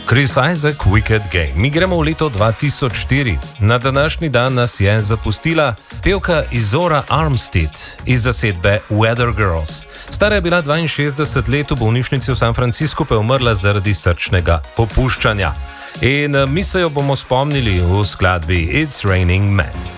Chris Isaak, Wicked Game. Mi gremo v leto 2004. Na današnji dan nas je zapustila pevka Izora Armstead iz zasedbe Weather Girls. Stara je bila 62 let, v bolnišnici v San Franciscu pa je umrla zaradi srčnega popuščanja. In mi se jo bomo spomnili v skladbi It's Raining Men.